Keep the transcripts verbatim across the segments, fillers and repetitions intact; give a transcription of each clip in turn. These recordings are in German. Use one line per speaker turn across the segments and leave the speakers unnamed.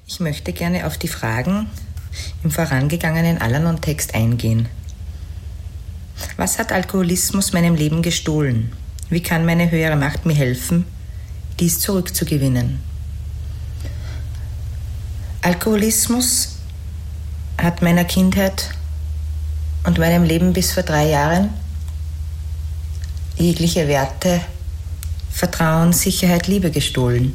Ich möchte gerne auf die Fragen im vorangegangenen Al-Anon-Text eingehen. Was hat Alkoholismus meinem Leben gestohlen? Wie kann meine höhere Macht mir helfen, dies zurückzugewinnen? Alkoholismus hat meiner Kindheit und meinem Leben bis vor drei Jahren jegliche Werte, Vertrauen, Sicherheit, Liebe gestohlen.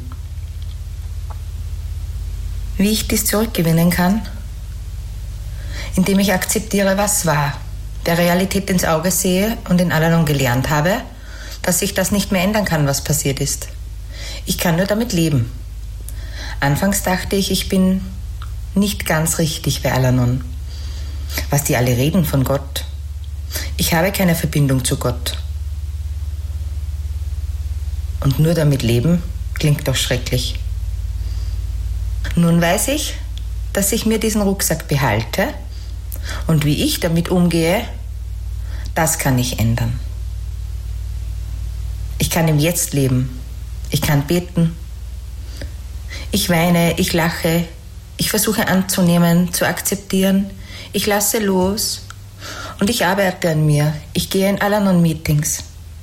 Wie ich dies zurückgewinnen kann? Indem ich akzeptiere, was war, der Realität ins Auge sehe und in Al-Anon gelernt habe, dass ich das nicht mehr ändern kann, was passiert ist. Ich kann nur damit leben. Anfangs dachte ich, ich bin nicht ganz richtig bei Al-Anon. Was die alle reden von Gott. Ich habe keine Verbindung zu Gott. Und nur damit leben, klingt doch schrecklich. Nun weiß ich, dass ich mir diesen Rucksack behalte und wie ich damit umgehe, das kann ich ändern. Ich kann im Jetzt leben. Ich kann beten. Ich weine, ich lache. Ich versuche anzunehmen, zu akzeptieren. Ich lasse los und ich arbeite an mir. Ich gehe in Al-Anon-Meetings.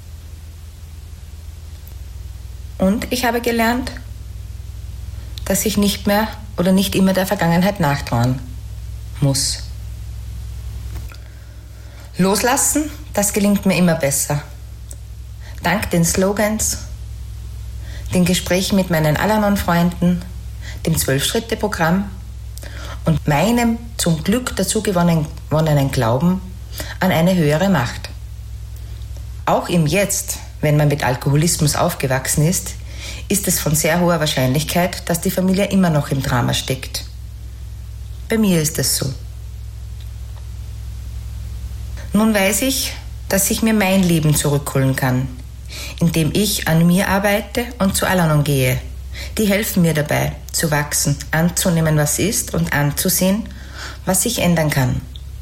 Und ich habe gelernt, dass ich nicht mehr oder nicht immer der Vergangenheit nachtrauern muss. Loslassen, das gelingt mir immer besser. Dank den Slogans, den Gesprächen mit meinen Al-Anon-Freunden, dem Zwölf-Schritte-Programm und meinem zum Glück dazu gewonnenen Glauben an eine höhere Macht. Auch im Jetzt, wenn man mit Alkoholismus aufgewachsen ist, ist es von sehr hoher Wahrscheinlichkeit, dass die Familie immer noch im Drama steckt. Bei mir ist es so. Nun weiß ich, dass ich mir mein Leben zurückholen kann, indem ich an mir arbeite und zu Al-Anon gehe. Die helfen mir dabei, zu wachsen, anzunehmen, was ist und anzusehen, was sich ändern kann.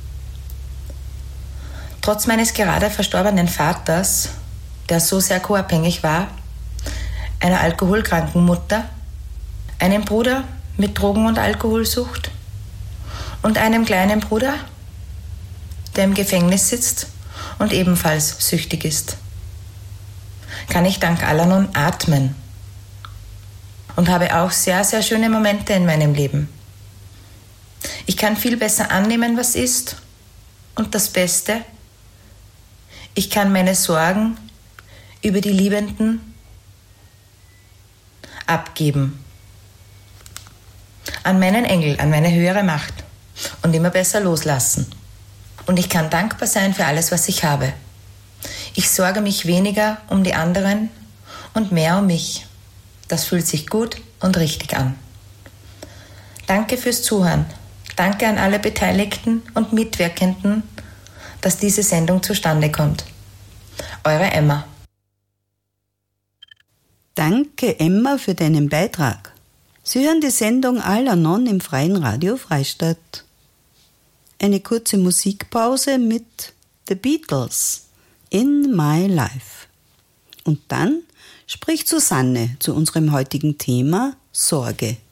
Trotz meines gerade verstorbenen Vaters, der so sehr co-abhängig war, einer alkoholkranken Mutter, einem Bruder mit Drogen- und Alkoholsucht und einem kleinen Bruder, der im Gefängnis sitzt und ebenfalls süchtig ist, kann ich dank Al-Anon atmen und habe auch sehr, sehr schöne Momente in meinem Leben. Ich kann viel besser annehmen, was ist, und das Beste, ich kann meine Sorgen über die Liebenden abgeben. An meinen Engel, an meine höhere Macht und immer besser loslassen. Und ich kann dankbar sein für alles, was ich habe. Ich sorge mich weniger um die anderen und mehr um mich. Das fühlt sich gut und richtig an. Danke fürs Zuhören. Danke an alle Beteiligten und Mitwirkenden, dass diese Sendung zustande kommt. Eure Emma.
Danke, Emma, für deinen Beitrag. Sie hören die Sendung Al-Anon im Freien Radio Freistadt. Eine kurze Musikpause mit The Beatles, In My Life. Und dann spricht Susanne zu unserem heutigen Thema Sorge.